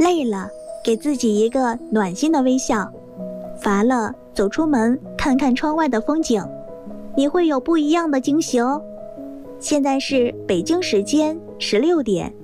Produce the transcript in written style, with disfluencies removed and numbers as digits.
累了，给自己一个暖心的微笑；乏了，走出门看看窗外的风景，你会有不一样的惊喜哦。现在是北京时间16点。